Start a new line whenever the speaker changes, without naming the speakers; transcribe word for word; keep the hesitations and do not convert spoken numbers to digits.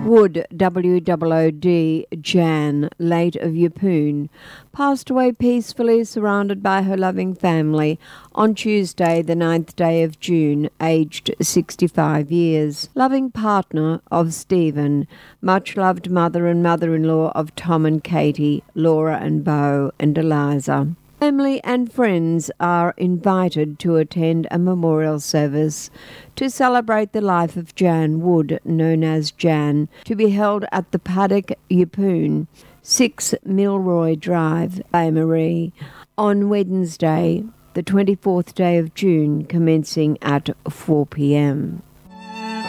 Wood, W O O D, Jan, late of Yeppoon, passed away peacefully surrounded by her loving family on Tuesday, the ninth day of June, aged sixty-five years. Loving partner of Stephen, much-loved mother and mother-in-law of Tom and Katie, Laura and Beau and Eliza. Family and friends are invited to attend a memorial service to celebrate the life of Jan Wood, known as Jan, to be held at the Paddock, Yeppoon, six Milroy Drive, Bay Marie, on Wednesday, the twenty-fourth day of June, commencing at four p.m.